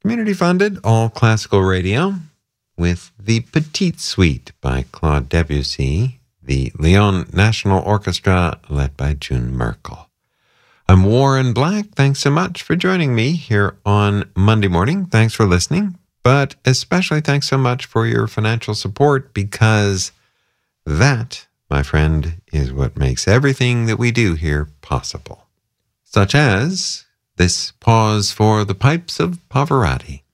community-funded, all-classical radio with the Petite Suite by Claude Debussy, the Lyon National Orchestra led by June Merkel. I'm Warren Black. Thanks so much for joining me here on Monday morning. Thanks for listening, but especially thanks so much for your financial support, because that, my friend, is what makes everything that we do here possible. Such as this pause for the pipes of Pavarotti.